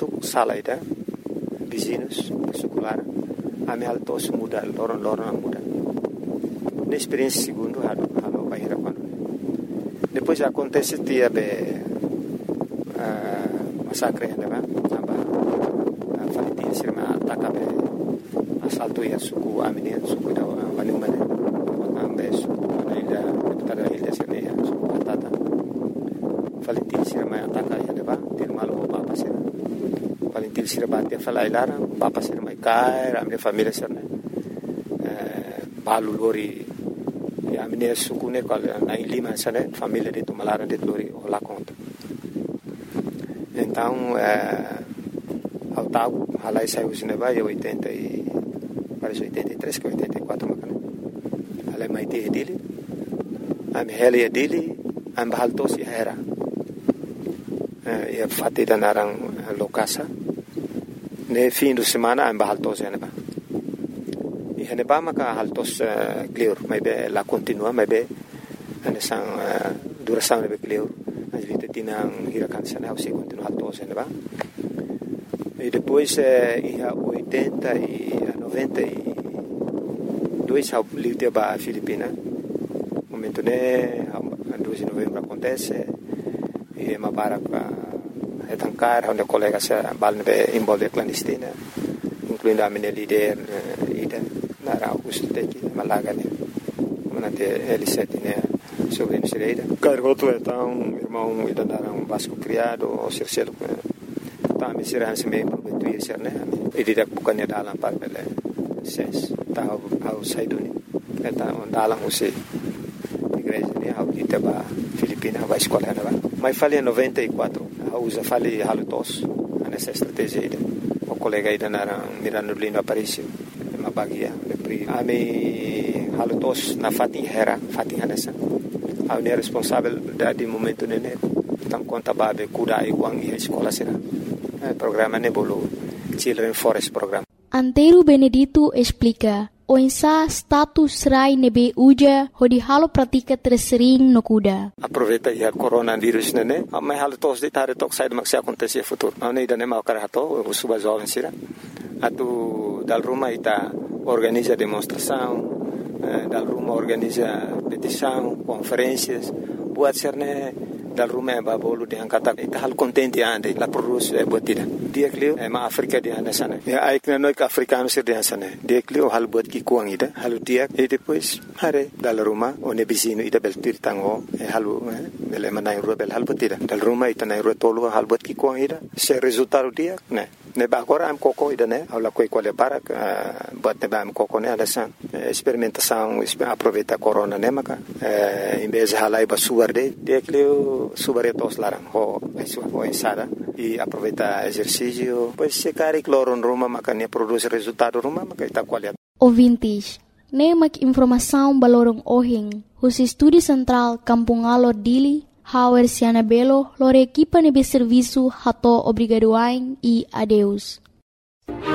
bentuk sala ida vizinhos secular ame altos muda lorong muda. Na experiência segundo halo bairra quando depois acontece dia massacre né aba falitin sirma atakabe assalto ya suku amine suku da wani mane ambe suku ida tada ilha sirne suku atata falitin sirma ataka ya deba tirmalo papa sirma falitin sirma te fala ilara papa sirma kai amne família sirne balu lori a minha sucune na Lima sana família de Tumalara de Lori lá conta então ao tago halai saiu cinema em 80 e parece 83 que 84 macana halai mai te dele am hele dele am bahalto si era e fatti da narang lokasa ne fim de semana am bahalto si aneba hene ba maka haltos clear mai be la continua mai be ane sang duração be clear as vite tinang hirakan sana au se continua haltos hene ba e depois ia 80 e 92 au livre ba Filipina momento ne 2 de novembro acontece e mabaraka etancar onde colega se balne envolve clandestina incluindo a minha líder ida Nara Augusto Teki Malagane Manate L7 né sobre Nicereira Cargoto então irmão ida Nara Vasco criado o Circelo tá me será se membro do ICR né ele da bukannya dalam parpele ses tá ao saiduni então dalam você igreja né ao ita ba Filipina vai escola né mas falei 94 usa falei halutos nessa estratégia ida o colega ida Nara Mirando Lino Aparicio bagia ami halutos na fatin hanesa ami responsável di momento nene tam conta babe kuda iguang e escola será programa nebolo Children Forest Program. Antero Benedito explica o insa status rai nebe uja hodi halo pratika tersering no kuda. Aproveita ya coronavirus nene amma halutos de tare tok side maksi acontece futuro ani dane mau karato suba jovem sira atu dal rumah ita organiza demonstração dal rumah organiza petição conferências buat serne dal rumah babolu de angkata ita hal contente ande la produce botida dia clio ma Afrika dia sana ya aikna noi ka africano sir dia sana dia clio hal buat ki kuang ida halu dia e depois hare dal rumah one bisino ida bel tirtango halu bel manai rubel hal botida dal rumah ita nai rotolo hal buat ki kuang ida se resultado dia ne ba agora am coco ida ne aula coi quale para buat ne ba am coco ne ala san experimentação aproveita corona ne maka em vez de halai ba suarde dia clio subaretos larang ho ensada e aproveita exercício pois se cari cloro Roma makanya produz resultado Roma maka ita qualidade ouvintes ne mak informação balorong ohing os estúdio central Kampung Alor Dili Hauer Siana Belo lore equipa nebe serviço hato obrigadoain e adeus